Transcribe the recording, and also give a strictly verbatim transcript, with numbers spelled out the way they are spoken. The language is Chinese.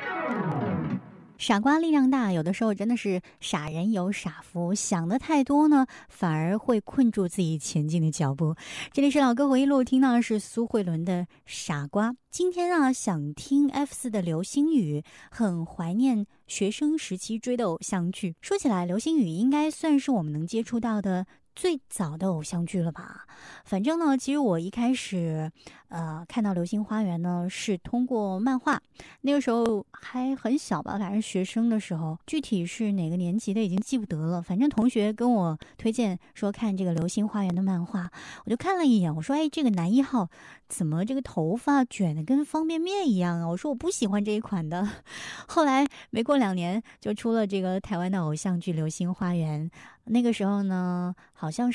傻瓜力量大，有的时候真的是傻人有傻福，想的太多呢，反而会困住自己前进的脚步。这里是老歌回忆录，听到的是苏慧伦的《傻瓜》。今天啊，想听 F 四 的《流星雨》，很怀念学生时期追的偶像剧。说起来，《流星雨》应该算是我们能接触到的最早的偶像剧了吧。反正呢，其实我一开始呃看到《流星花园》呢是通过漫画，那个时候还很小吧，反正学生的时候，具体是哪个年级的已经记不得了。反正同学跟我推荐说看这个《流星花园》的漫画，我就看了一眼，我说哎，这个男一号怎么这个头发卷得跟方便面一样啊？我说我不喜欢这一款的。后来没过两年就出了这个台湾的偶像剧《流星花园》，那个时候呢好像是